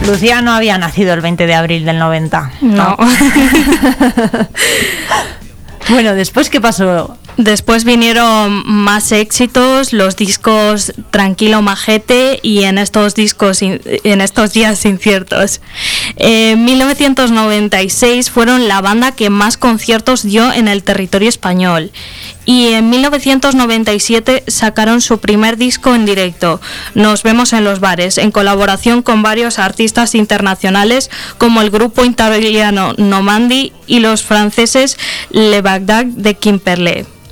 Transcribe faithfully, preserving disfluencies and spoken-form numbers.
Lucía no había nacido el veinte de abril del noventa. No. Bueno, ¿después qué pasó? Después vinieron más éxitos, los discos Tranquilo Majete y En estos discos en estos días inciertos. En mil novecientos noventa y seis fueron la banda que más conciertos dio en el territorio español. Y en mil novecientos noventa y siete sacaron su primer disco en directo, Nos vemos en los bares, en colaboración con varios artistas internacionales como el grupo italiano Nomandi y los franceses Le Bagdad de Quimperlé.